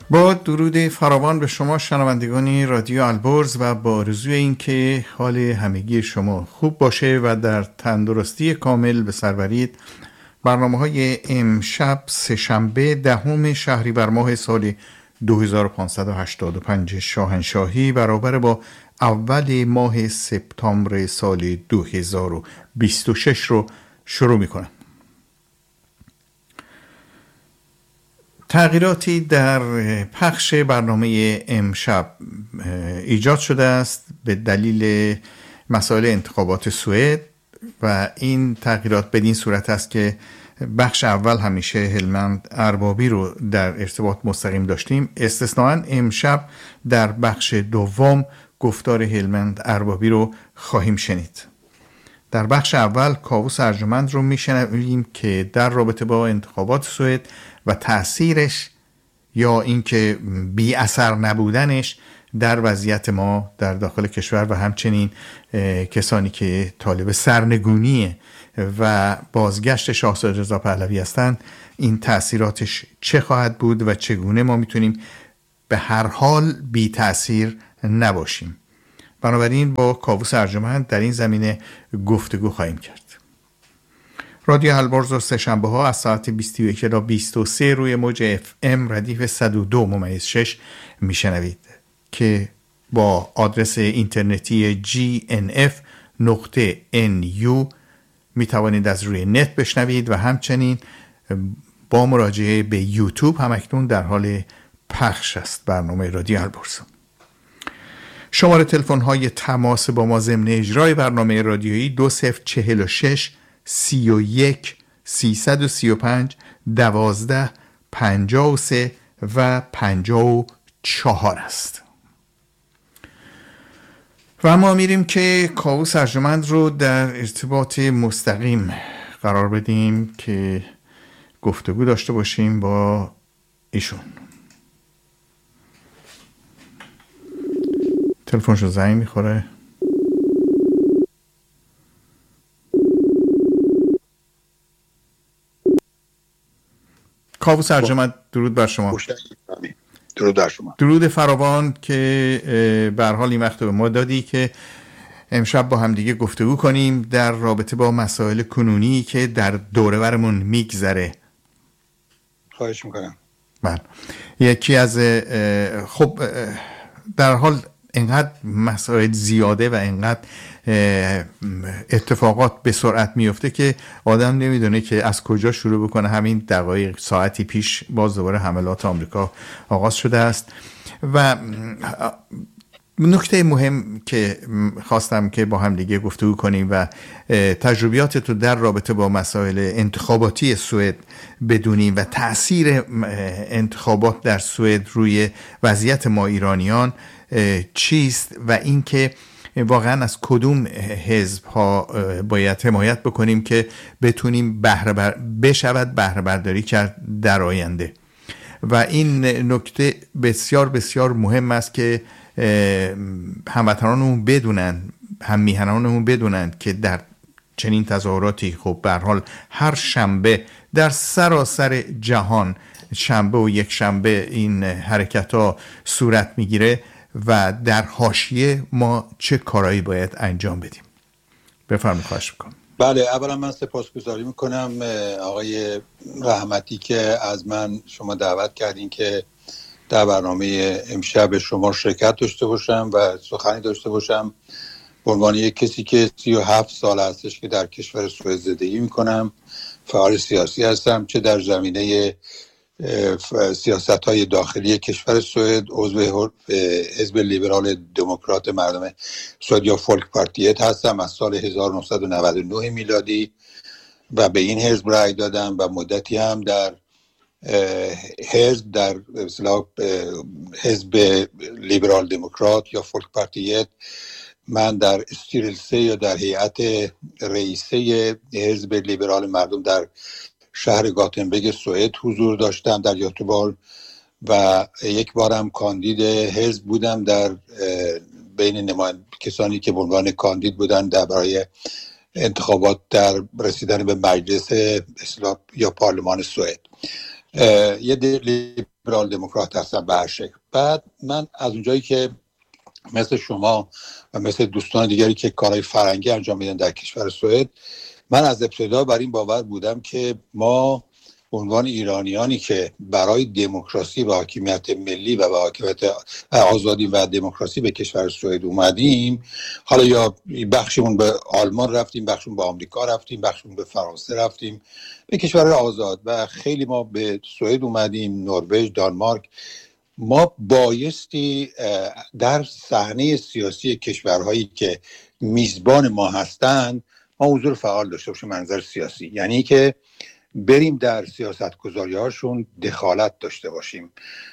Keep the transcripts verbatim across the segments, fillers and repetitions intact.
با درود فراوان به شما شنوندگان رادیو البرز و با آرزوی این که حال همگی شما خوب باشه و در تندرستی کامل به سر برید. برنامه‌های امشب سه‌شنبه دهم شهریور ماه سال دو هزار و پانصد و هشتاد و پنج شاهنشاهی برابر با اول ماه سپتامبر سال دو هزار و بیست و شش رو شروع می‌کنم. تغییراتی در پخش برنامه امشب ایجاد شده است به دلیل مسائل انتخابات سوئد و این تغییرات بدین صورت است که بخش اول همیشه هلمند اربابی رو در ارتباط مستقیم داشتیم. استثناً امشب در بخش دوم گفتار هلمند اربابی رو خواهیم شنید. در بخش اول کاووس ارجمند رو میشنویم که در رابطه با انتخابات سوئد و تأثیرش یا اینکه بی اثر نبودنش در وضعیت ما در داخل کشور و همچنین کسانی که طالب سرنگونی و بازگشت شاهزاده رضا پهلوی هستند، این تأثیراتش چه خواهد بود و چگونه ما میتونیم به هر حال بی تأثیر نباشیم. بنابراین با کاووس ارجمند در این زمینه گفتگو خواهیم کرد. رادیو البرز و سه‌شنبه ها از ساعت بیست و یک تا بیست و سه روی موج اف ام ردیف صد و دو ممیز شش میشنوید که با آدرس اینترنتی جی ان اف نقطه ان یو میتوانید از روی نت بشنوید و همچنین با مراجعه به یوتیوب هم اکنون در حال پخش است برنامه رادیو البرز. شماره تلفن های تماس با ما ضمن اجرای برنامه رادیویی دو صفر چهل و شش سی و یک سیصد و سی و پنج دوازده پنجاه و سه و پنجاه و چهار است. و ما میریم که کاووس ارجمند رو در ارتباط مستقیم قرار بدیم که گفتگو داشته باشیم با ایشون. تلفنشو زنگ میخوره. کاووس ارجمند درود بر شما. درود بر شما. درود فراوان که به هر حال این وقت به ما دادی که امشب با هم دیگه گفتگو کنیم در رابطه با مسائل کنونی که در دوره برمون میگذره. خواهش میکنم. بله. یکی از خب در حال اینقدر مسائل زیاده و اینقدر اتفاقات به سرعت میفته که آدم نمیدونه که از کجا شروع بکنه. همین دقایق ساعتی پیش باز دوباره حملات آمریکا آغاز شده است و نکته مهم که خواستم که با هم دیگه گفتگو کنیم و تجربیات تو در رابطه با مسائل انتخاباتی سوئد بدونیم و تأثیر انتخابات در سوئد روی وضعیت ما ایرانیان چیست و اینکه واقعا از کدوم حزب ها باید حمایت بکنیم که بتونیم بهره بر... بشود بهره برداری کرد در آینده. و این نکته بسیار بسیار مهم است که هموطنانمون بدونن، هم میهنانمون بدونن که در چنین تظاهراتی خب به هر حال هر شنبه در سراسر جهان شنبه و یک شنبه این حرکت ها صورت میگیره و در حاشیه ما چه کارایی باید انجام بدیم. بفرمایید. خواهش میکنم. بله، اولا من سپاسگزاری میکنم آقای رحمتی که از من شما دعوت کردین که در برنامه امشب شما شرکت داشته باشم و سخنی داشته باشم به عنوان یک کسی که سی و هفت سال هستش که در کشور سوئد زندگی میکنم. فعال سیاسی هستم، چه در زمینه سیاست‌های داخلی کشور سوئد، عضو حزب لیبرال دموکرات مردم سوئد یا فولک پارتیت هستم از سال هزار و نهصد و نود و نه میلادی و به این حزب رأی دادم و مدتی هم در حزب در اصطلاح حزب لیبرال دموکرات یا فولک پارتیت من در استیرلسه یا در هیئت رئیسه حزب لیبرال مردم در شهر گاتنبرگ سوئد حضور داشتم در یوتوبال و یک بارم کاندید حزب بودم در بین نماینده کسانی که به عنوان کاندید بودن در برای انتخابات در رسیدن به مجلس اصلاح یا پارلمان سوئد. یه لیبرال دموکرات هستم به هر شکل. بعد من از اونجایی که مثل شما و مثل دوستان دیگری که کارهای فرهنگی انجام میدن در کشور سوئد، من از ابتدا بر این باور بودم که ما به عنوان ایرانیانی که برای دموکراسی و حاکمیت ملی و به حاکمیت آزادی و دموکراسی به کشور سوئد اومدیم، حالا یا بخشمون به آلمان رفتیم، بخشمون به آمریکا رفتیم، بخشمون به فرانسه رفتیم، به کشور آزاد، و خیلی ما به سوئد اومدیم، نروژ، دانمارک، ما بایستی در صحنه سیاسی کشورهایی که میزبان ما هستند ما حضور فعال داشته باشیم. منظر سیاسی یعنی که بریم در سیاست گذاری هاشون دخالت داشته باشیم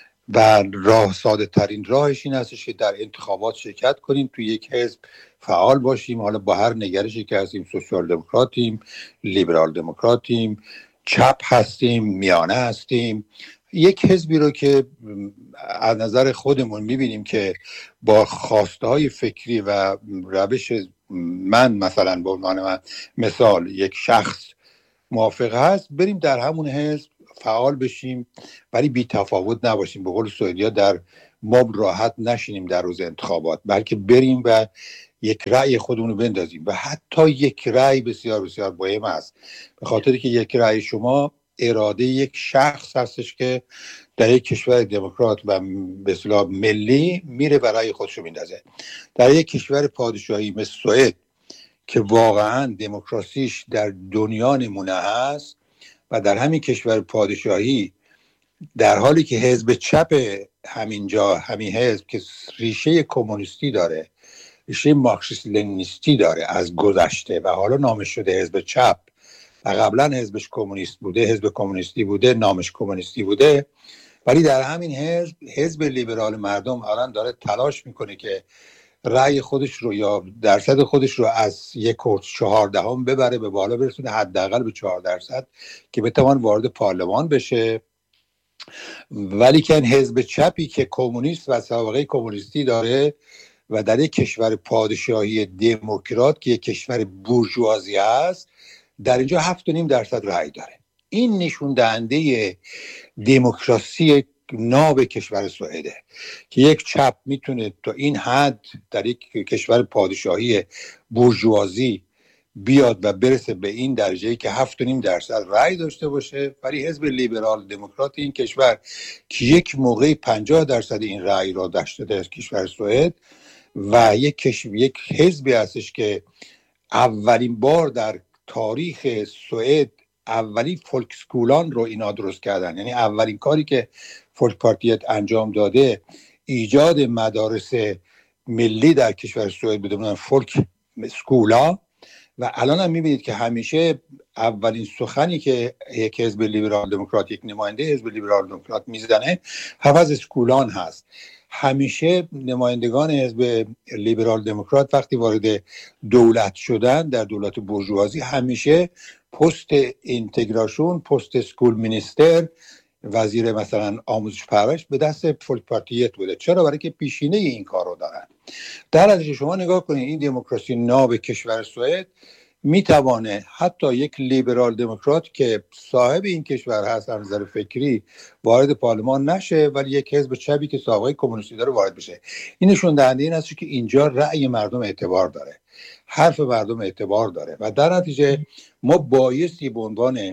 و راه ساده ترین راهش این هستش که در انتخابات شرکت کنیم، توی یک حزب فعال باشیم، حالا با هر نگرشی که هستیم، سوسیال دموکراتیم، لیبرال دموکراتیم، چپ هستیم، میانه هستیم، یک حزبی رو که از نظر خودمون میبینیم که با خواسته های فکری و روش من مثلا به عنوان من مثال یک شخص موافق هست، بریم در همون حزب فعال بشیم، ولی بی تفاوت نباشیم. به قول سوئدیا در مبل راحت نشینیم در روز انتخابات، بلکه بریم و یک رأی خودمون رو بندازیم. و حتی یک رأی بسیار بسیار مهم است، به خاطری که یک رأی شما اراده یک شخص هستش که در یک کشور دموکرات و به اصطلاح ملی میره و رأی خودش رو میندازه. در یک کشور پادشاهی مثل سوئد که واقعا دموکراسیش در دنیا نمونه هست و در همین کشور پادشاهی در حالی که حزب چپ همینجا، همین حزب که ریشه کمونیستی داره، ریشه مارکسیست لنینیستی داره از گذشته و حالا نامش شده حزب چپ و قبلا حزبش کمونیست بوده، حزب کمونیستی بوده، نامش کمونیستی بوده، ولی در همین حزب حزب لیبرال مردم الان داره تلاش میکنه که رأی خودش رو یا درصد خودش رو از یک و چهاردهم ببره به بالا برسونه، حداقل به چهار درصد که بتوان وارد پارلمان بشه. ولی که حزب چپی که کمونیست و سابقه کمونیستی داره و در یک کشور پادشاهی دموکرات که یک کشور بورژوازی است، در اینجا هفت و نیم درصد رأی داره. این نشون دهنده دموکراسی ناب کشور سوئده که یک چپ میتونه تا این حد در یک کشور پادشاهی بورژوازی بیاد و برسه به این درجه‌ای که هفت و نیم درصد رأی داشته باشه، ولی حزب لیبرال دموکرات این کشور که یک موقع پنجاه درصد این رأی را داشته در کشور سوئد و یک کشور یک حزبی هستش که اولین بار در تاریخ سوئد اولین فولک سکولان رو اینا درست کردن، یعنی اولین کاری که فولک پارتیت انجام داده ایجاد مدارس ملی در کشور سوئد بوده، بودن فولک سکولا. و الان هم میبینید که همیشه اولین سخنی که یک حزب لیبرال دموکرات، یک نماینده حزب لیبرال دموکرات میزنه حفظ سکولان هست. همیشه نمایندگان حزب لیبرال دموکرات وقتی وارد دولت شدن در دولت بورژوازی همیشه پست اینتگراسیون، پست سکول مینیستر، وزیر مثلا آموزش پرورش به دست فولک پارتیت بوده. چرا؟ برای که پیشینه این کار رو دارن. در حالت شما نگاه کنید این دموکراسی ناب کشور سوئد میتوانه حتی یک لیبرال دموکرات که صاحب این کشور هست از نظر فکری وارد پارلمان نشه، ولی یک حزب چپی که سابقه کمونیستی داره وارد بشه. این نشون دهنده این است که اینجا رأی مردم اعتبار داره، حرف مردم اعتبار داره و در نتیجه ما بایستی به عنوان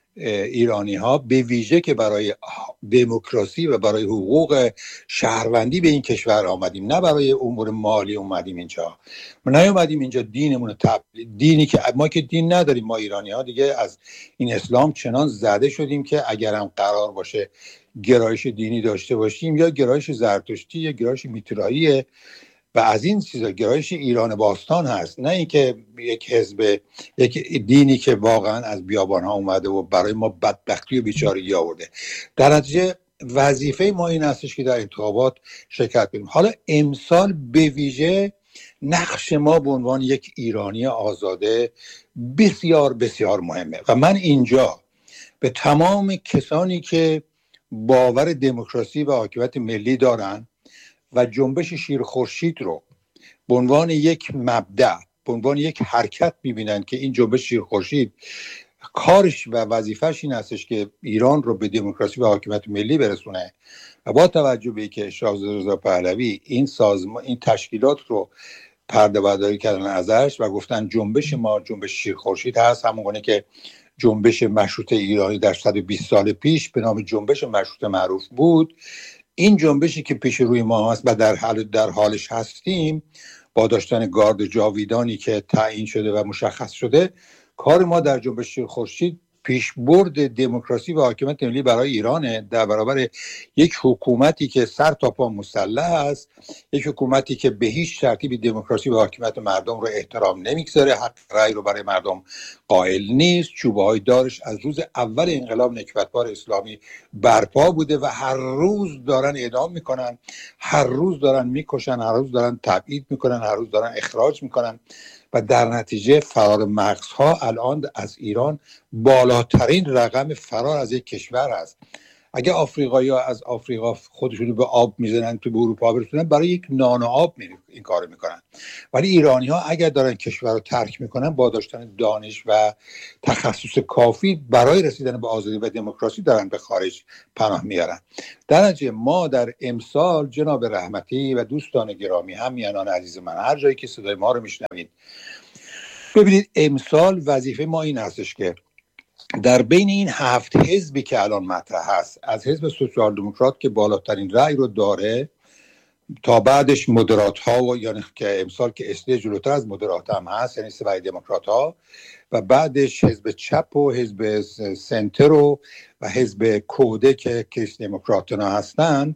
ایرانی ها به ویژه که برای دموکراسی و برای حقوق شهروندی به این کشور آمدیم، نه برای امور مالی اومدیم اینجا. ما نیومدیم اینجا دینمون رو تبلیغ، دینی که ما که دین نداریم، ما ایرانی ها دیگه از این اسلام چنان زده شدیم که اگر هم قرار باشه گرایش دینی داشته باشیم یا گرایش زرتشتی یا گرایش میترایی و از این چیزا، گرایش ایران باستان هست، نه اینکه یک حزب، یک دینی که واقعا از بیابان ها اومده و برای ما بدبختی و بیچارگی آورده. در نتیجه وظیفه ما این هستش که در انتخابات شرکت کنیم. حالا امسال به ویژه نقش ما به عنوان یک ایرانی آزاده بسیار بسیار مهمه و من اینجا به تمام کسانی که باور دموکراسی و حاکمیت ملی دارن و جنبش شیر خورشید رو به عنوان یک مبدأ، به عنوان یک حرکت میبینن که این جنبش شیر خورشید کارش و وظیفه‌ش این هستش که ایران رو به دموکراسی و حاکمیت ملی برسونه و با توجه به اینکه شاهزاده رضا پهلوی این سازمان این تشکیلات رو پرده برداری کردن ازش و گفتن جنبش ما جنبش شیرخورشید هست، همون گونه که جنبش مشروطه ایرانی در صد و بیست سال پیش به نام جنبش مشروطه معروف بود، این جنبشی که پیش روی ما هست و در حال در حالش هستیم با داشتن گارد جاویدانی که تعیین شده و مشخص شده، کار ما در جنبش شیرخورشید پیشبرد دموکراسی و حاکمیت ملی برای ایرانه در برابر یک حکومتی که سر تا پا مسلح است، یک حکومتی که به هیچ ترتیبی دموکراسی و حاکمیت مردم رو احترام نمیگذاره، حق رأی رو برای مردم قائل نیست، چوبه های دارش از روز اول انقلاب نکبتبار اسلامی برپا بوده و هر روز دارن اعدام میکنن، هر روز دارن میکشن، هر روز دارن تبعید میکنن، هر روز دارن اخراج میکنن و در نتیجه فرار مغزها الان از ایران بالاترین رقم فرار از یک کشور است. اگه آفریقایی‌ها از آفریقا خودشونو به آب میزنن تو به اروپا برسونن، برای یک نان و آب این کارو میکنن، ولی ایرانی‌ها اگر دارن کشور رو ترک میکنن با داشتن دانش و تخصص کافی برای رسیدن به آزادی و دموکراسی دارن به خارج پناه میارن. در نتیجه ما در امسال جناب رحمتی و دوستان گرامی، همیهنان عزیز من، هر جایی که صدای ما رو میشنوید، ببینید امسال وظیفه ما این هستش که در بین این هفت حزبی که الان مطرح هست، از حزب سوسیال دموکرات که بالاترین رأی رو داره تا بعدش مدرات ها و یعنی که امسال که اسلی جلوتر از مدرات هم هست، یعنی سوی دموکرات ها، و بعدش حزب چپ و حزب سنتر و و حزب کوده که کریس دموکراتان هستن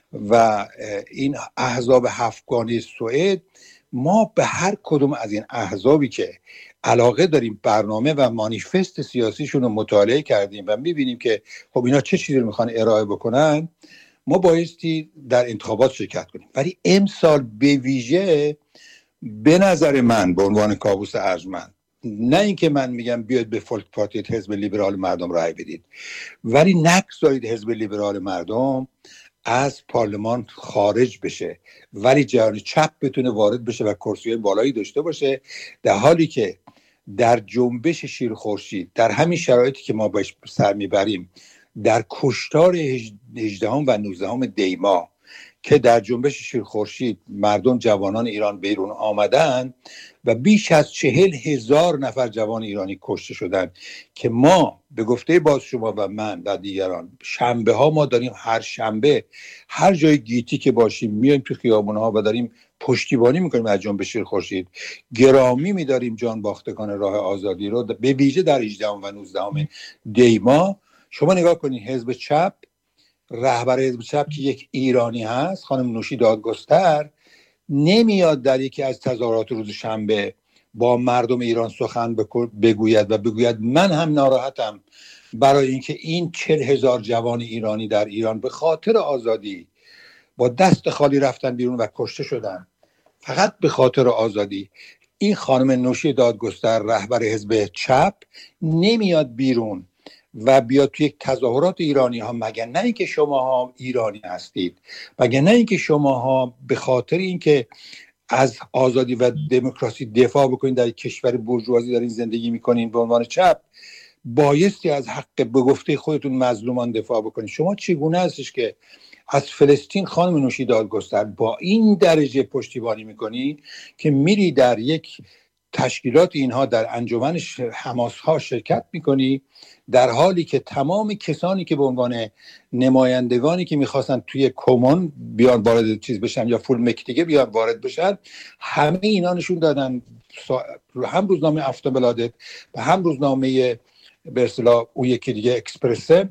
و این احزاب هفتگانه سوئد، ما به هر کدوم از این احزابی که علاقه داریم برنامه و مانیفست سیاسیشون رو مطالعه کردیم و میبینیم که خب اینا چه چیزی رو میخوان ارائه بکنن، ما بایستی در انتخابات شرکت کنیم. ولی امسال به ویژه به نظر من به عنوان کاووس ارجمند، نه اینکه من میگم بیاید به فولک پارتی حزب لیبرال مردم رای بدید، ولی نگذارید حزب لیبرال مردم از پارلمان خارج بشه ولی جریان چپ بتونه وارد بشه و کرسی‌های بالایی داشته باشه، در حالی که در جنبش شیرخورشید در همین شرایطی که ما باش سر میبریم، در کشتار هجدهم و نوزدهم دی ماه که در جنبش شیرخورشید مردم جوانان ایران بیرون آمدن و بیش از چهل هزار نفر جوان ایرانی کشته شدن که ما به گفته باز شما و من و دیگران شنبه ها ما داریم هر شنبه هر جای گیتی که باشیم میایم تو خیابون ها و داریم پشتیبانی میکنیم از جنبش شیرخورشید، گرامی میداریم جان باختگان راه آزادی رو، به ویژه در هجدهم و نوزدهم دی ماه. شما نگاه کنید حزب چپ، رهبر حزب چپ که یک ایرانی هست، خانم نوشی دادگستر، نمیاد در یکی از تظاهرات روز شنبه با مردم ایران سخن بگوید و بگوید من هم ناراحتم برای اینکه این چل هزار جوان ایرانی در ایران به خاطر آزادی با دست خالی رفتن بیرون و کشته شدن، فقط به خاطر آزادی. این خانم نوشی دادگستر رهبر حزب چپ نمیاد بیرون و بیاد توی یک تظاهرات ایرانی ها، مگر نه اینکه شماها ایرانی هستید، مگر نه اینکه شماها به خاطر اینکه از آزادی و دموکراسی دفاع بکنید، در کشور بورژوازی دارین زندگی میکنین به عنوان چپ، بایستی از حق به گفته خودتون مظلومان دفاع بکنید. شما چگونه هستش که از فلسطین خانم نوشی دادگستر با این درجه پشتیبانی میکنی که میری در یک تشکیلات اینها در انجمن حماس ها شرکت میکنی، در حالی که تمام کسانی که به عنوان نمایندگانی که میخواستن توی کمان بیان وارد چیز بشن یا فول مکتیگه بیان وارد بشن، همه اینا نشون دادن، هم روزنامه افتابلادت و هم روزنامه به اصطلاح اون یکی دیگه اکسپرسه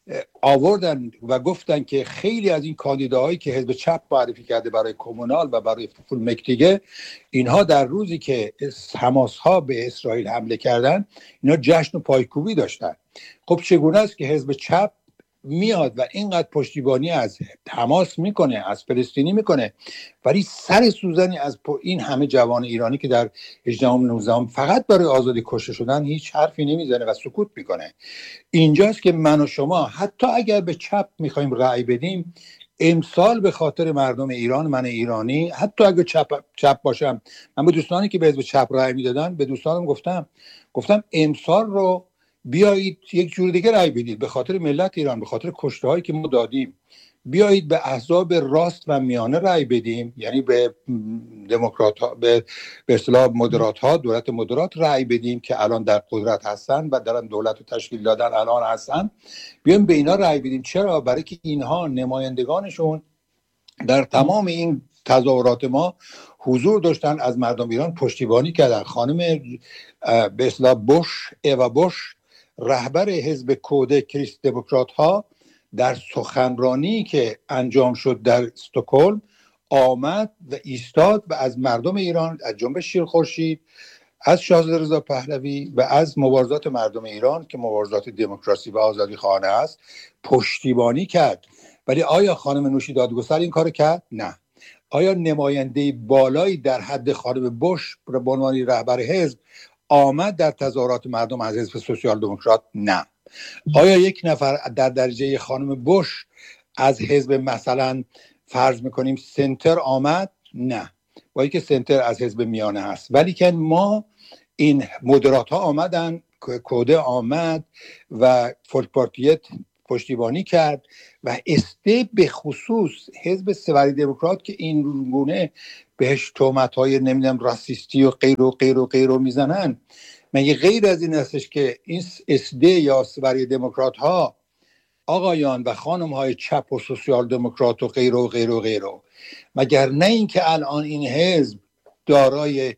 آوردن و گفتن که خیلی از این کاندیداهایی که حزب چپ معرفی کرده برای کمونال و برای فول مکتیگه، اینها در روزی که حماس ها به اسرائیل حمله کردن اینا جشن و پایکوبی داشتن. خب چگونه است که حزب چپ میاد و اینقدر پشتیبانی از حماس میکنه، از فلسطینی میکنه، ولی سر سوزنی از این همه جوان ایرانی که در هجدهم نوزدهم فقط برای آزادی کشته شدن هیچ حرفی نمیزنه و سکوت میکنه. اینجاست که من و شما حتی اگر به چپ میخوایم رأی بدیم، امسال به خاطر مردم ایران، من ایرانی، حتی اگر چپ چپ باشم، من به دوستانی که به حزب چپ رأی میدادن، به دوستانم گفتم گفتم امسال رو بیایید یک جور دیگه رأی بدید به خاطر ملت ایران، به خاطر کشته هایی که ما دادیم. بیایید به احزاب راست و میانه رأی بدیم، یعنی به دموکرات ها، به به اصطلاح مدرات ها، دولت مدرات رأی بدیم که الان در قدرت هستن و دارن دولت رو تشکیل دادن، الان هستن. بیایم به اینا رأی بدیم. چرا؟ برای که اینها نمایندگانشون در تمام این تظاهرات ما حضور داشتن، از مردم ایران پشتیبانی کردن. خانم به اصطلاح بوش، ایوا بوش، رهبر حزب کوده کریست دموکرات ها، در سخنرانی که انجام شد در استکهلم آمد و ایستاد و از مردم ایران، از جنبش شیر خورشید، از شاهزاده رضا پهلوی و از مبارزات مردم ایران که مبارزات دموکراسی و آزادی خواهانه است پشتیبانی کرد. ولی آیا خانم نوشی دادگستر این کار کرد؟ نه. آیا نماینده بالایی در حد خانم بوش به عنوان رهبر حزب آمد در تظاهرات مردم از حزب سوسیال دموکرات؟ نه. آیا یک نفر در درجه خانم بوش از حزب مثلا فرض میکنیم سنتر آمد؟ نه. با اینکه سنتر از حزب میانه هست، ولی که ما این مدرات ها آمدن، کوده آمد و فولک پارتیت پشتیبانی کرد و استه به خصوص حزب سوری دموکرات که این گونه بهش تهمت های نمیدونم راسیستی و غیر و غیر و غیر رو میزنن. مگه غیر از این هستش که این اسده یا سوری دموکرات ها آقایان و خانم های چپ و سوسیال دموکرات و غیر و غیر و غیر و مگر نه این که الان این حزب دارای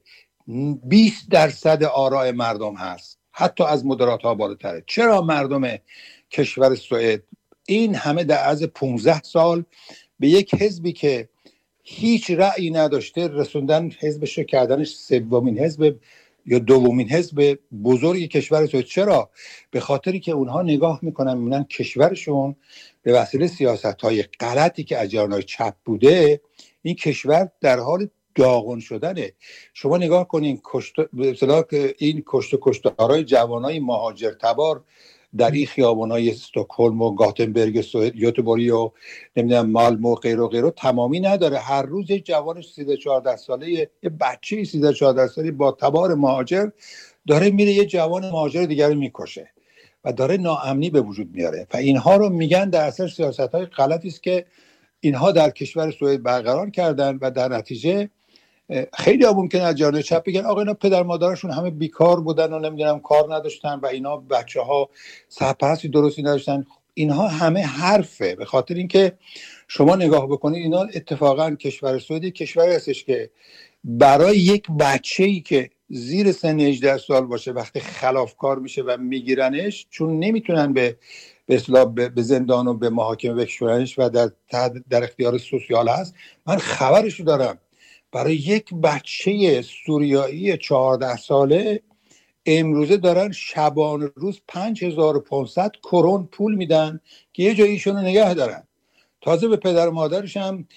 بیست درصد آراء مردم هست، حتی از مدرات ها بالاتره. چرا مردم کشور سوئد این همه در عرض پانزده سال به یک حزبی که هیچ رأی نداشته رسوندن حزبش کردنش سومین حزب یا دومین حزب بزرگ کشور سوئد؟ چرا؟ به خاطری که اونها نگاه میکنن میبینن کشورشون به وسیله سیاست‌های غلطی که از جانب چپ بوده این کشور در حال داغون شدنه. شما نگاه کنین کشت به اصطلاح این کشت و کشتارهای جوانای مهاجر تبار در این خیابان‌های استکهلم و گاتنبرگ سوئد، یوتبوری و نمیدونم مالمو و غیر و غیره تمامی نداره. هر روز یک جوان سیزده چهارده ساله، یه بچه سیزده چهارده ساله با تبار مهاجر داره میره یه جوان مهاجر دیگر رو میکشه و داره ناامنی به وجود میاره. و اینها رو میگن در اثر سیاست‌های غلطی است که اینها در کشور سوئد برقرار کردن و در نتیجه خیلی ها ممکنه از جانب چپ بگن آقا اینا پدر مادرشون همه بیکار بودن و نمیدونم کار نداشتن و اینا بچه ها سرپرستی درستی نداشتن. اینها همه حرفه، به خاطر اینکه شما نگاه بکنید اینا اتفاقا کشور سوئدی کشوری هستش که برای یک بچه‌ای که زیر سن هجده سال باشه وقتی خلافکار میشه و میگیرنش، چون نمیتونن به به اصطلاح به زندان و به محاکمه بکشوننش و در در اختیار سوسیال هست. من خبرشو دارم، برای یک بچه سوریایی چهارده ساله امروزه دارن شبانه روز پنج هزار و پانصد کرون پول میدن که یه جایی ایشونو نگه دارن. تازه به پدر و مادرش هم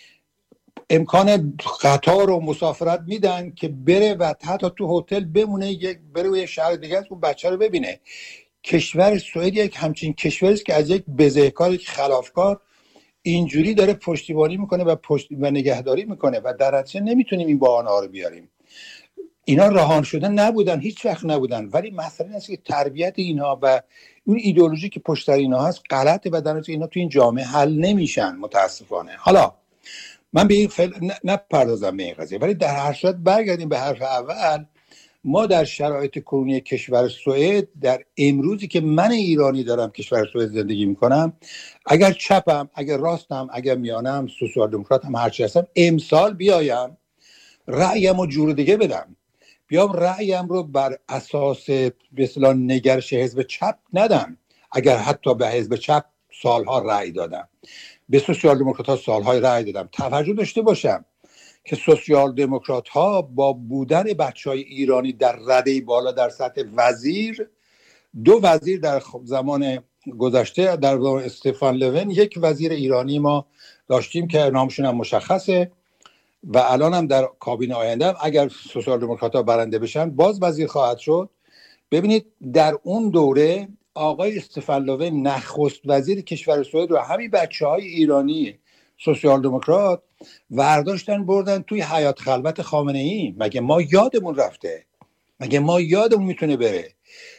امکان قطار و مسافرت میدن که بره و حتی تو هتل بمونه، یک بره و یه شهر دیگه اون بچه رو ببینه. کشور سوئد یک همچین کشوری است که از یک بزهکار، یک خلافکار اینجوری داره پشتیبانی میکنه و پشت و نگهداری میکنه و در نتیجه نمیتونیم این بهانه ها رو بیاریم. اینا رهان شده نبودن، هیچ وقت نبودن، ولی مسئله این است که تربیت اینها و اون ایدئولوژی که پشت سر اینها هست غلطه و در نتیجه اینا تو این جامعه حل نمیشن متاسفانه. حالا من به این فعل نپردازم به این قضیه، ولی در هر صورت برگردیم به حرف اول. ما در شرایط کنونی کشور سوئد، در امروزی که من ایرانی دارم کشور سوئد زندگی میکنم، اگر چپم، اگر راستم، اگر میانم، سوسیال دموکراتم، هرچی هستم، امسال بیایم رأیم رو جور دیگه بدم، بیام رأیم رو بر اساس به اصطلاح نگرش حزب چپ ندم. اگر حتی به حزب چپ سالها رأی دادم، به سوسیال دموکرات ها سالهای رأی دادم، توجه داشته باشم که سوسیال دموکرات ها با بودن بچهای ایرانی در رده بالا در سطح وزیر، دو وزیر در زمان گذشته در زمان استفان لوین یک وزیر ایرانی ما داشتیم که نامشون هم مشخصه و الان هم در کابینه آینده اگر سوسیال دموکرات ها برنده بشن باز وزیر خواهد شد. ببینید در اون دوره آقای استفان لوین نخست وزیر کشور سوئد رو همین بچهای ایرانی سوسیال دموکرات ورداشتن بردن توی حیات خلوت خامنه ای. مگه ما یادمون رفته؟ مگه ما یادمون میتونه بره؟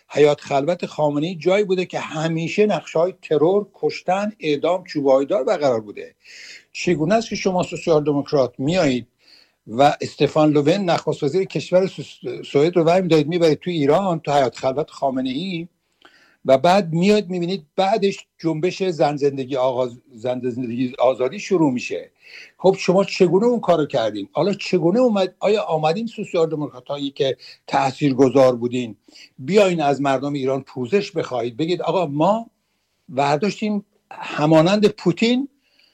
حیات خلوت خامنه‌ای جایی بوده که همیشه نقشه‌های ترور، کشتن، اعدام، چوبایدار برقرار بوده. چگونه است که شما سوسیال دموکرات میایید و استفان لوون نخست وزیر کشور سوئد رو وای می‌دارید میبرید تو ایران، تو حیات خلوت خامنه‌ای، و بعد میاد میبینید بعدش جنبش زن زندگی آغاز زن زندگی آزادی شروع میشه. خب شما چگونه اون کارو کردین؟ حالا چگونه اومد آیا آمدین سوسیال دموکراتایی که تاثیرگذار بودین بیاین از مردم ایران پوزش بخواید، بگید آقا ما برداشتیم همانند پوتین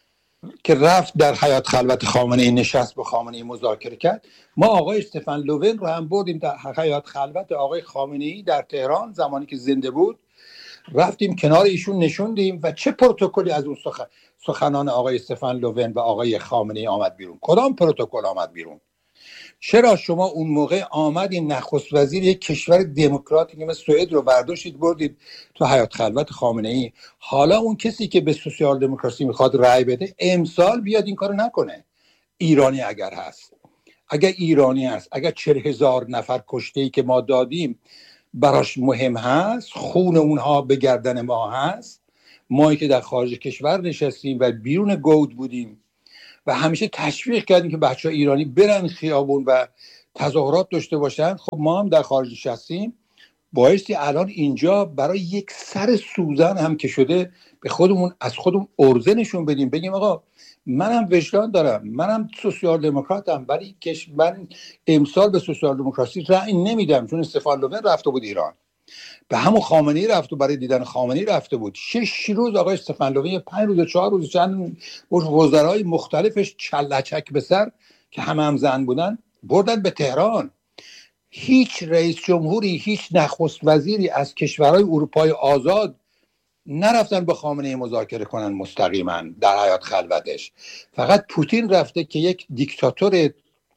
که رفت در حیات خلوت خامنه‌ای نشست با خامنه‌ای مذاکره کرد، ما آقای استفان لوون رو هم بردیم در حیات خلوت آقای خامنه‌ای در تهران زمانی که زنده بود، رفتیم کنار ایشون نشوندیم و چه پروتکلی از اون سخن... سخنان آقای استفان لوون و آقای خامنه‌ای آمد بیرون؟ کدام پروتکل آمد بیرون؟ چرا شما اون موقع آمدین نخست وزیر یک کشور دموکراتی که مثل سوئد رو برداشتید بردید تو حیات خلوت خامنه‌ای؟ حالا اون کسی که به سوسیال دموکراسی میخواد رأی بده امسال بیاد این کارو نکنه. ایرانی اگر هست، اگر ایرانی هست، اگر چهل هزار نفر کشته‌ای که ما دادیم براش مهم هست، خون اونها به گردن ما هست، مایی که در خارج کشور نشستیم و بیرون گود بودیم و همیشه تشویق کردیم که بچه ها ایرانی برن خیابون و تظاهرات داشته باشن، خب ما هم در خارج نشستیم، بایستی الان اینجا برای یک سر سوزن هم که شده به خودمون از خودمون ارزه نشون بدیم، بگیم آقا منم وجدان دارم، منم سوسیال دموکراتم، ولی کش من امسال به سوسیال دموکراسی رأی نمیدم، چون استفان لوون رفته بود ایران، به همون خامنه‌ای رفت و برای دیدن خامنه‌ای رفته بود. شش روز آقای استفان لوون، پنج روز چهار روز چند وزرای مختلفش چلچک به سر که همه هم زن بودن بردن به تهران. هیچ رئیس جمهوری، هیچ نخست وزیری از کشورهای اروپای آزاد نرفتن با خامنه‌ای مذاکره کنن مستقیما در حیات خلوتش. فقط پوتین رفته که یک دیکتاتور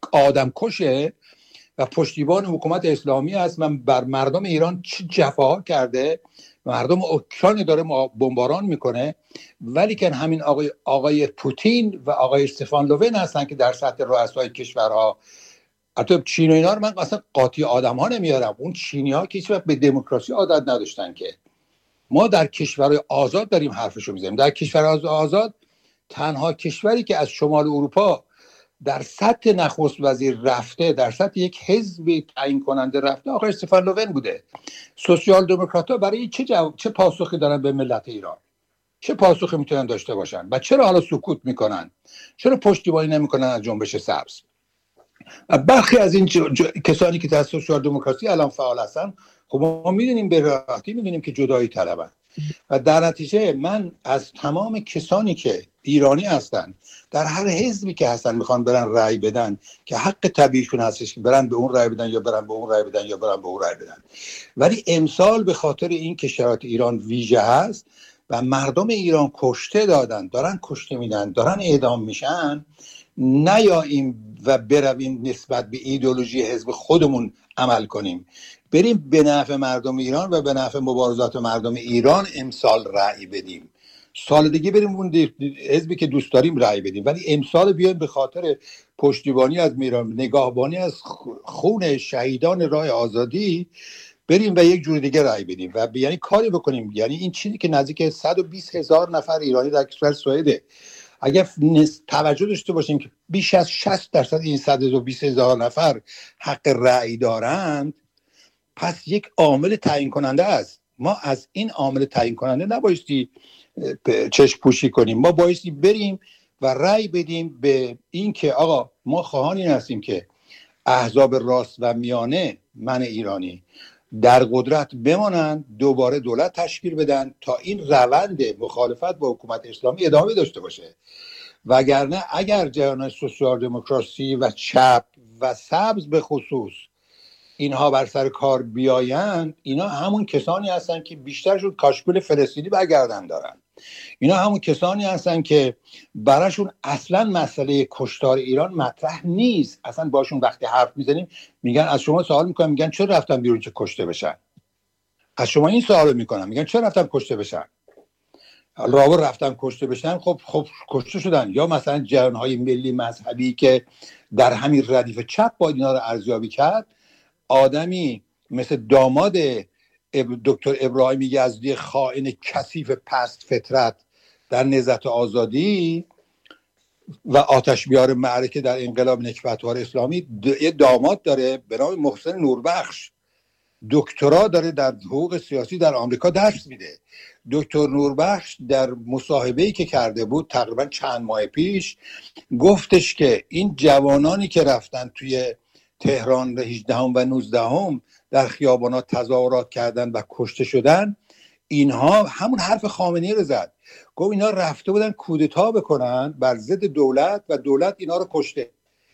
آدمکشه و پشتیبان حکومت اسلامی هست، من بر مردم ایران چه جفاها کرده، مردم اوکراین داره بمباران میکنه، ولی که همین آقای آقای پوتین و آقای استفان لوون هستن که در سطح رؤسای کشورها، حتی چین و اینا رو من اصلا قاطی آدم ها نمیارم، اون چینی ها که هیچ وقت به دموکراسی عادت نداشتن. که ما در کشورهای آزاد داریم حرفشو میزنیم. در کشورهای آزاد تنها کشوری که از شمال اروپا در سطح نخست وزیر رفته، در سطح یک حزب تعیین کننده رفته، آقای استفان لوون بوده. سوسیال دموکرات‌ها برای چه جو... چه پاسخی دارن به ملت ایران؟ چه پاسخی میتونن داشته باشن؟ و چرا حالا سکوت میکنن؟ چرا پشتیبانی نمیکنن از جنبش سبز؟ و برخی از این ج... ج... کسانی که در سوسیال دموکراسی الان فعال هستن، خب ما میدونیم به راحتی میدونیم که جدایی طلبن. و در نتیجه من از تمام کسانی که ایرانی هستن در هر حزبی که هستن میخوان برن رأی بدن که حق طبیعیشون هستش که برن به اون رأی بدن یا برن به اون رأی بدن یا برن به اون رأی بدن، ولی امسال به خاطر این که شرایط ایران ویژه هست و مردم ایران کشته دادن، دارن کشته میدن، دارن اعدام میشن، نیاییم و برویم نسبت به ایدئولوژی حزب خودمون عمل کنیم، بریم به نفع مردم ایران و به نفع مبارزات مردم ایران امسال رأی بدیم. سال دیگه بریم اون حزبی که دوست داریم رأی بدیم، ولی امسال بیایم به خاطر پشتیبانی از میران، نگاهبانی از خون شهیدان راه آزادی بریم و یک جور دیگه رأی بدیم و یعنی کاری بکنیم. یعنی این چیزی که نزدیک صد و بیست هزار نفر ایرانی در کشور سوئد، اگر توجه داشته باشیم که بیش از شصت درصد این صد و بیست هزار نفر حق رأی دارند، پس یک عامل تعیین کننده است. ما از این عامل تعیین کننده نبایستی چشم پوشی کنیم، ما بایستی بریم و رأی بدیم به این که آقا ما خواهان این هستیم که احزاب راست و میانه من ایرانی در قدرت بمانند، دوباره دولت تشکیل بدن تا این روند مخالفت با حکومت اسلامی ادامه داشته باشه. وگرنه اگر جریان سوسیال دموکراسی و چپ و سبز به خصوص اینها بر سر کار بیایند، اینا همون کسانی هستن که بیشترشون کاشکول فلسطینی برگردن دارن. اینا همون کسانی هستن که براشون اصلا مسئله کشتار ایران مطرح نیست. اصلا باشون وقتی حرف میزنیم میگن، از شما سوال میکنن میگن چرا رفتن بیرون که کشته بشن؟ از شما این سوالو میکنن میگن چرا رفتن کشته بشن؟ راو رفتن کشته بشن، خب خب کشته شدن. یا مثلا جریان‌های ملی مذهبی که در همین ردیف چپ با اینا رو ارزیابی کرد، آدمی مثل داماد دکتر ابراهیم یزدی خائن کثیف پست فطرت در نهضت آزادی و آتش بیار معرکه در انقلاب نکبتبار اسلامی یه داماد داره به نام محسن نوربخش، دکترا داره در حقوق سیاسی در آمریکا درس میده. دکتر نوربخش در مصاحبه‌ای که کرده بود تقریبا چند ماه پیش گفتش که این جوانانی که رفتن توی تهران هجدهم و نوزدهم در خیابانات تظاهرات کردن و کشته شدن، اینها همون حرف خامنه‌ای رو زد، گفت اینا رفته بودن کودتا بکنن بر ضد دولت و دولت اینا رو کشته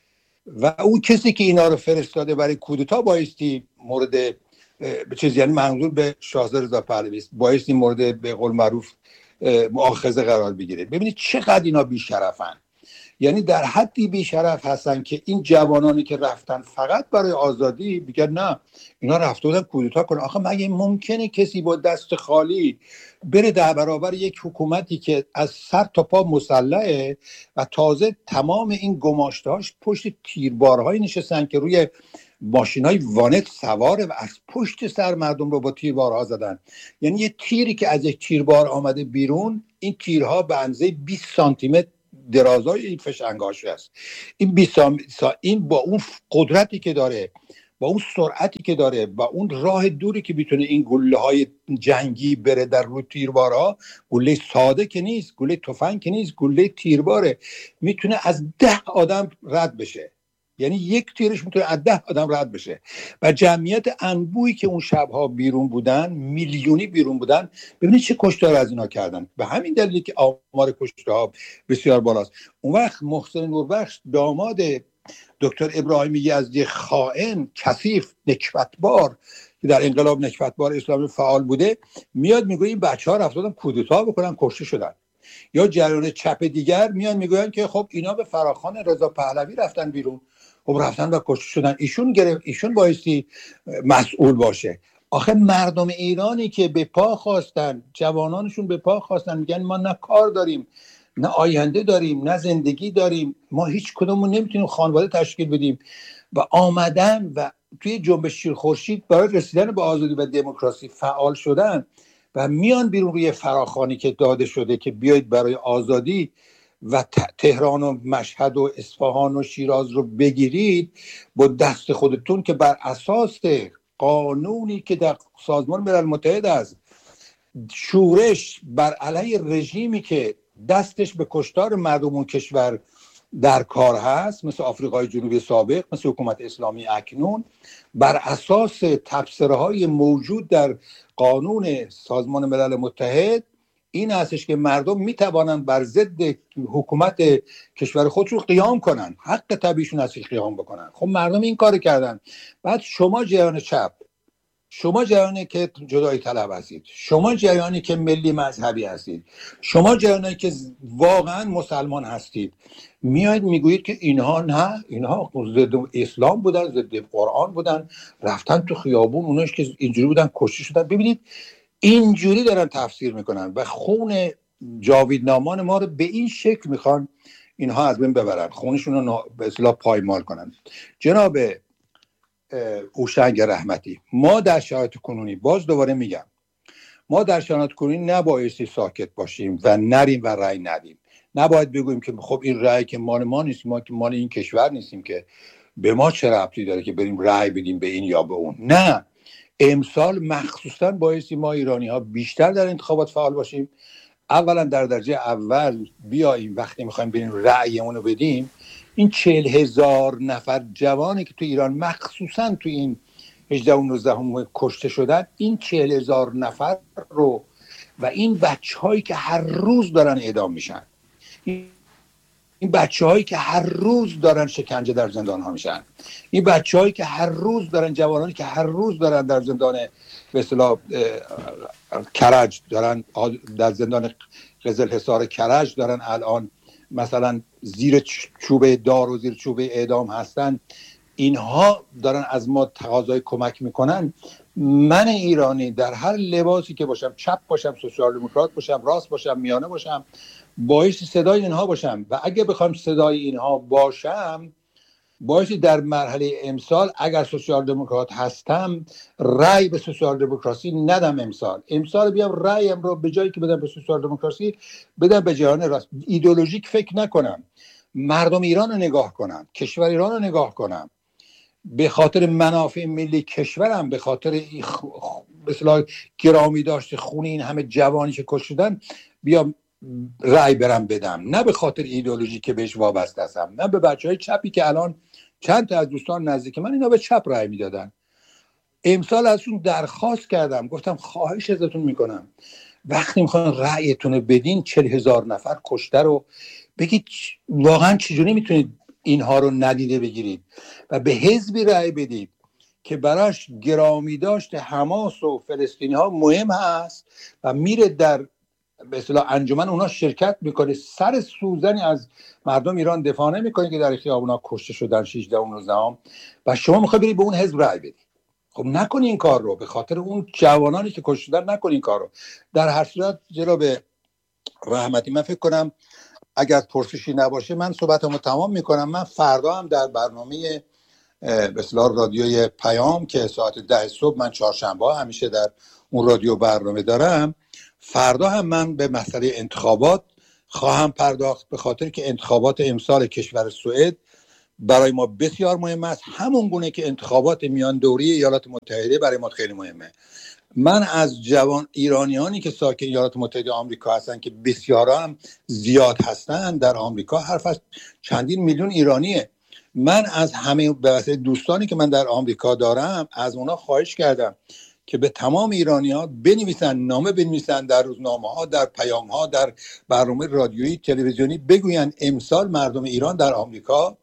و اون کسی که اینا رو فرستاده برای کودتا بایستی مورد چیز، یعنی منظور به شاهزاده رضا پهلوی است، بایستی مورد به قول معروف مؤاخذه قرار بگیره. ببینید چقدر اینا بی‌شرفن، یعنی در حدی بی‌شرف هستن که این جوانانی که رفتن فقط برای آزادی میگن نه اینا رفته بودن کودتا کنن. آخه مگه ممکنه کسی با دست خالی بره در برابر یک حکومتی که از سر تا پا مسلحه و تازه تمام این گماشتهاش پشت تیربارهایی نشستن که روی ماشینای وانت سواره و از پشت سر مردم رو با تیربارها زدن؟ یعنی یه تیری که از یک تیربار آمده بیرون، این تیرها به اندازه بیست سانتی متر درازای این فشنگاش هست. این بیست این با اون قدرتی که داره، با اون سرعتی که داره، با اون راه دوری که میتونه این گله های جنگی بره در روی تیربارها، گله ساده که نیست، گله تفنگ که نیست، گله تیرباره، میتونه از ده آدم رد بشه. یعنی یک تیرش میتونه از ده آدم رد بشه. و جمعیت انبوهی که اون شبها بیرون بودن، میلیونی بیرون بودن، ببینید چه کشتار از اینا کردن. به همین دلیلی که آمار کشته‌ها بسیار بالاست. اون وقت محسن نوربخش داماد دکتر ابراهیم یزدی خائن کثیف نکبتبار که در انقلاب نکبتبار اسلامی فعال بوده، میاد میگه این بچه‌ها رفتن کودتا بکنن کشته شدن. یا جریان چپ دیگر میان میگوین که خب اینا به فراخوان رضا پهلوی رفتن بیرون، خب رفتن و کشته شدن، ایشون گرفت، ایشون بایستی مسئول باشه. آخه مردم ایرانی که به پا خواستن، جوانانشون به پا خواستن، میگن ما نه کار داریم، نه آینده داریم، نه زندگی داریم، ما هیچ کدومون نمیتونیم خانواده تشکیل بدیم و آمدن و توی جنبش شیر خورشید برای رسیدن به آزادی و دموکراسی فعال شدن و میان بیرون روی فراخوانی که داده شده که بیایید برای آزادی و تهران و مشهد و اصفهان و شیراز رو بگیرید با دست خودتون، که بر اساس قانونی که در سازمان ملل متحد است، شورش بر علیه رژیمی که دستش به کشتار مردم اون کشور در کار هست، مثل آفریقای جنوبی سابق، مثل حکومت اسلامی اکنون، بر اساس تبصره‌های موجود در قانون سازمان ملل متحد این هستش که مردم میتوانند بر ضد حکومت کشور خودشون قیام کنن، حق طبیعیشون هست قیام بکنن. خب مردم این کار کردن. بعد شما جریان چپ، شما جریانی که جدایی طلب هستید، شما جریانی که ملی مذهبی هستید، شما جریانی که واقعا مسلمان هستید، میاید میگویید که اینها نه، اینها ضد اسلام بودن، ضد قرآن بودن، رفتن تو خیابون، اوناش که اینجوری بودن کشته شدن. ببینید اینجوری دارن تفسیر میکنن و خون جاویدنامان ما رو به این شکل میخوان اینها از بین ببرن، خونشون رو به اصطلاح پایمال کنن. جناب هوشنگ رحمتی، ما در شرایط کنونی، باز دوباره میگم، ما در شرایط کنونی نبایستی ساکت باشیم و نریم و رأی ندیم. نباید بگوییم که خب این رأی که مال ما نیست، ما که مال این کشور نیستیم که به ما چه ربطی داره که بریم رأی بدیم به این یا به اون. نه، امسال مخصوصا بایستی ما ایرانی ها بیشتر در انتخابات فعال باشیم. اولا در درجه اول بیاییم وقتی میخوایم بریم رأیمون رو بدیم، این چهل هزار نفر جوانی که تو ایران مخصوصا تو این هجده و نوزده کشته شدن، این چهل هزار نفر رو و این بچه هایی که هر روز دارن اعدام میشن، این بچه هایی که هر روز دارن شکنجه در زندان ها میشن، این بچه هایی که هر روز دارن، جوانانی که هر روز دارن در زندان به اصطلاح کرج دارن، در زندان قزل حصار کرج دارن الان مثلا زیر چوبه دار و زیر چوبه اعدام هستن، اینها دارن از ما تقاضای کمک میکنن. من ایرانی در هر لباسی که باشم، چپ باشم، سوسیال دموکرات باشم، راست باشم، میانه باشم، باعث صدای اینها باشم و اگه بخوام صدای اینها باشم بایستی در مرحله امسال اگر سوسیال دموکرات هستم رأی به سوسیال دموکراسی ندم. امسال امسال بیام رأیم رو به جایی که بدم به سوسیال دموکراسی بدم به جهان راست. ایدئولوژیک فکر نکنم، مردم ایران رو نگاه کنم، کشور ایران رو نگاه کنم، به خاطر منافع ملی کشورم، به خاطر به اصطلاح گرامی داشته خون این همه جوانی که کشیدن بیام رأی برم بدم، نه به خاطر ایدئولوژی که بهش وابسته هستم، نه به بچهای چپی که الان چند تا از دوستان نزدیک من اینا به چپ رأی میدادن. امسال ازشون درخواست کردم، گفتم خواهش ازتون میکنم وقتی میخوان رأیتون بدین چهل هزار نفر کشته رو بگید واقعا چجوری میتونید اینها رو ندیده بگیرید و به حزبی رأی بدید که براش گرامی داشت حماس و فلسطینی ها مهم هست و میره در به اصطلاح انجمن اونا شرکت میکنه، سر سوزنی از مردم ایران دفاع نمیکنه که در خیابونا کشته شدن شانزده و نوزده و شما میخواید برید به اون حزب رأی بدید. خب نکنین این کار رو، به خاطر اون جوانانی که کشته شدن نکنین این کار رو. در هر صورت جناب رحمتی من فکر کنم اگر پرسشی نباشه من صحبتمو تمام میکنم. من فردا هم در برنامه به اصطلاح رادیوی پیام که ساعت ده صبح، من چهارشنبه همیشه در اون رادیو برنامه دارم، فردا هم من به مسئله انتخابات خواهم پرداخت، به خاطر که انتخابات امسال کشور سوئد برای ما بسیار مهم است، همون گونه که انتخابات میان دوری ایالات متحده برای ما خیلی مهمه. من از جوان ایرانیانی که ساکن ایالات متحده آمریکا هستن که بسیارا هم زیاد هستن در آمریکا، حرف از چندین میلیون ایرانیه، من از همه به واسطه دوستانی که من در آمریکا دارم از اونا خواهش کردم که به تمام ایرانی‌ها بنویسن، نامه بنویسن، در روزنامه‌ها، در پیام‌ها، در برنامه رادیویی، تلویزیونی بگوین امسال مردم ایران در آمریکا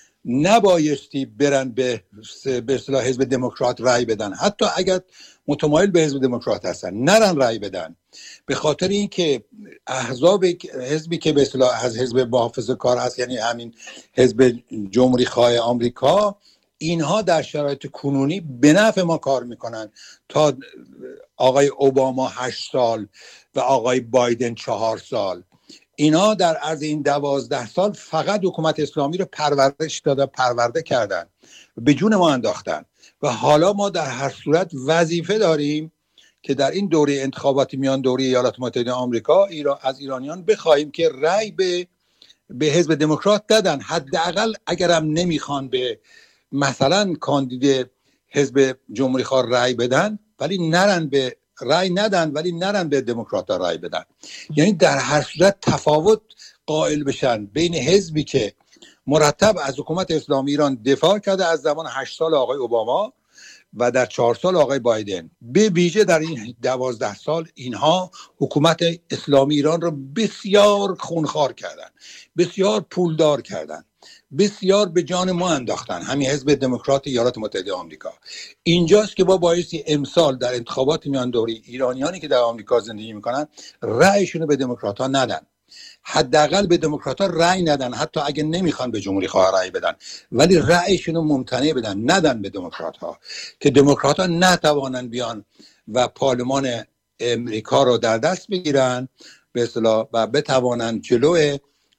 نبایستی برن به به اصطلاح حزب دموکرات رأی بدن، حتی اگر متمایل به حزب دموکرات هستن نرن رأی بدن، به خاطر اینکه احزاب حزبی که به اصطلاح از حزب محافظه‌کار هست، یعنی همین حزب جمهوری خواه آمریکا، اینها در شرایط کنونی به نفع ما کار میکنن. تا آقای اوباما هشت سال و آقای بایدن چهار سال، اینا در عرض این دوازده سال فقط حکومت اسلامی رو پرورش داده، پرورده کردن، به جون ما انداختن و حالا ما در هر صورت وظیفه داریم که در این دوره انتخاباتی میان دوره ایالات متحده آمریکا ایران از ایرانیان بخوایم که رأی به به حزب دموکرات دادن، حداقل اگرم نمیخوان به مثلا کاندید حزب جمهوری خواه رأی بدن ولی نرن به رأی ندن ولی نرن به دموکرات ها رأی بدن. یعنی در هر صورت تفاوت قائل بشن بین حزبی که مرتب از حکومت اسلامی ایران دفاع کرده از زمان هشت سال آقای اوباما و در چهار سال آقای بایدن، به ویژه در این دوازده سال اینها حکومت اسلامی ایران رو بسیار خونخوار کردن، بسیار پولدار کردن، بسیار به جان ما انداختن، همین حزب دموکرات ایالات متحده آمریکا. اینجاست که با بایستی امسال در انتخابات میان دوری ایرانیانی که در آمریکا زندگی میکنن رأیشون رو به دموکرات ها ندن، حداقل به دموکرات ها رأی ندن، حتی اگه نمیخوان به جمهوری خواه رأی بدن ولی رأیشون رو ممتنع بدن، ندن به دموکرات ها، که دموکرات ها نتوانن بیان و پارلمان امریکا رو در دست بگیرن به اصطلاح و بتوانن جلوی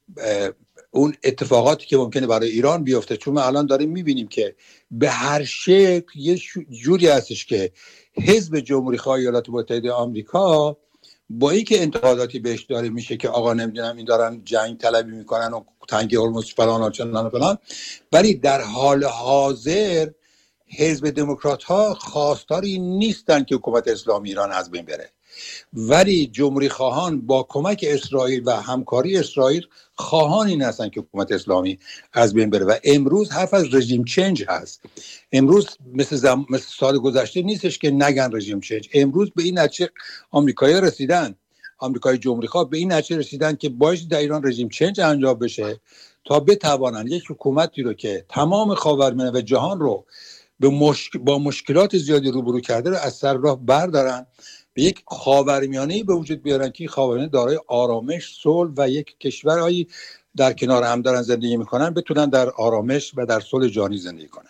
اون اتفاقاتی که ممکنه برای ایران بیفته. چون ما الان داریم میبینیم که به هر شکل یه جوری هستش که حزب جمهوری خواه ایالات متحده آمریکا با اینکه انتقاداتی بهش داره میشه که آقا نمیدونم این دارن جنگ طلبی میکنن و تنگی هرمز فلان و چنان و فلان، ولی در حال حاضر حزب دموکرات ها خواستاری نیستن که حکومت اسلامی ایران از بین بره، ولی جمهوری خواهان با کمک اسرائیل و همکاری اسرائیل خواهان این هستن که حکومت اسلامی از بین بره و امروز حرف از رژیم چنج هست. امروز مثل, زم... مثل سال گذشته نیستش که نگن رژیم چنج. امروز به این نتیجه آمریکایی‌ها رسیدن، آمریکای جمهوری خواه به این نتیجه رسیدن که باید در ایران رژیم چنج انجام بشه تا بتوانن یک حکومتی رو که تمام خاورمیانه و جهان رو به مشک... با مشکلات زیادی روبرو کرده رو از سر راه بردارن، به یک خاورمیانه‌ای به وجود بیارن که خاورمیانه دارای آرامش، صلح و یک کشورهایی در کنار هم دارن زندگی میکنن بتونن در آرامش و در صلح جهانی زندگی کنن.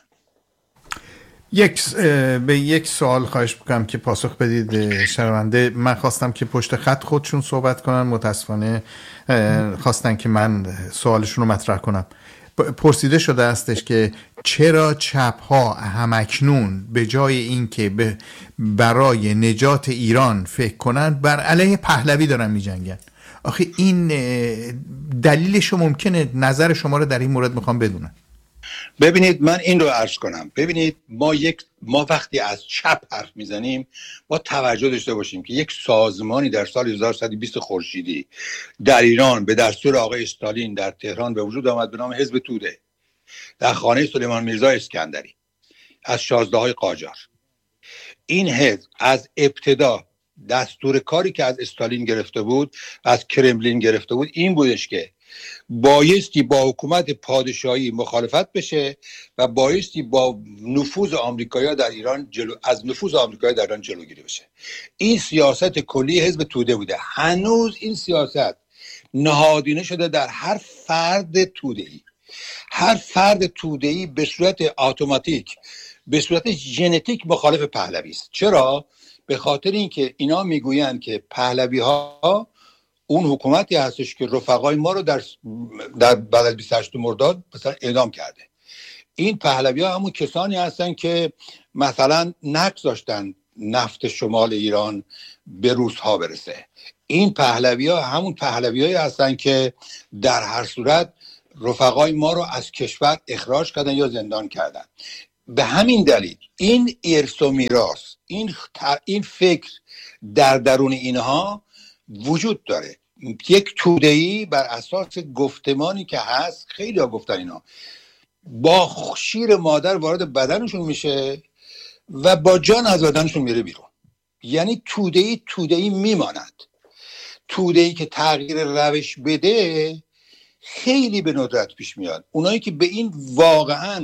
یک به یک سوال خواهش میکنم که پاسخ بدید شنونده. من خواستم که پشت خط خودشون صحبت کنن، متاسفانه خواستن که من سوالشون رو مطرح کنم. پرسیده شده استش که چرا چپ ها همکنون به جای اینکه به برای نجات ایران فکر کنند بر علیه پهلوی دارن می جنگن. آخه این دلیلش ممکنه نظر شما رو در این مورد میخوام بدونم. ببینید من این رو عرض کنم. ببینید ما یک ما وقتی از چپ حرف میزنیم با توجه داشته باشیم که یک سازمانی در سال هزار و سیصد و بیست خورشیدی در ایران به دستور آقای استالین در تهران به وجود آمد به نام حزب توده در خانه سلیمان میرزا اسکندری از شازده‌های قاجار. این حزب از ابتدا دستور کاری که از استالین گرفته بود، از کرملین گرفته بود، این بودش که بایستی با حکومت پادشاهی مخالفت بشه و بایستی با نفوذ آمریکایی‌ها در ایران جلو از نفوذ آمریکایی در ایران جلوگیری بشه. این سیاست کلی حزب توده بوده. هنوز این سیاست نهادینه شده در هر فرد توده‌ای. هر فرد توده‌ای به صورت اتوماتیک، به صورت ژنتیک مخالف پهلوی است. چرا؟ به خاطر اینکه اینا میگویند که پهلوی‌ها اون حکومتی هستش که رفقای ما رو در در بعد از بیست و هشتم مرداد مثلا اعدام کرده. این پهلوی‌ها همون کسانی هستن که مثلا نقص داشتن نفت شمال ایران به روس‌ها برسه. این پهلوی‌ها همون پهلوی‌هایی هستن که در هر صورت رفقای ما رو از کشور اخراج کردن یا زندان کردن. به همین دلیل این ارث و میراث، این این فکر در درون اینها وجود داره. یک توده‌ای بر اساس گفتمانی که هست، خیلی ها گفتن اینا، با شیر مادر وارد بدنشون میشه و با جان از بدنشون میره بیرون. یعنی توده‌ای توده‌ای میماند. توده‌ای که تغییر روش بده خیلی به ندرت پیش میاد. اونایی که به این واقعا